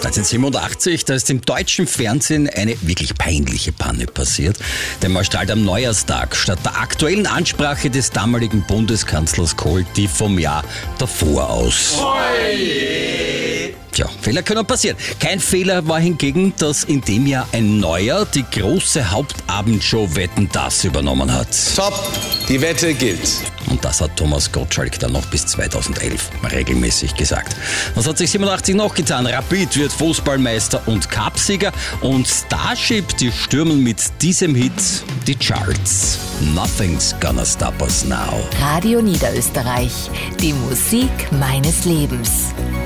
1987, da ist im deutschen Fernsehen eine wirklich peinliche Panne passiert. Denn man strahlt am Neujahrstag statt der aktuellen Ansprache des damaligen Bundeskanzlers Kohl die vom Jahr davor aus. Tja, Fehler können passieren. Kein Fehler war hingegen, dass in dem Jahr ein Neuer die große Hauptabendshow Wetten, dass übernommen hat. Top, die Wette gilt. Und das hat Thomas Gottschalk dann noch bis 2011 regelmäßig gesagt. Was hat sich 87 noch getan? Rapid wird Fußballmeister und Cupsieger und Starship, die stürmen mit diesem Hit die Charts. Nothing's gonna stop us now. Radio Niederösterreich, die Musik meines Lebens.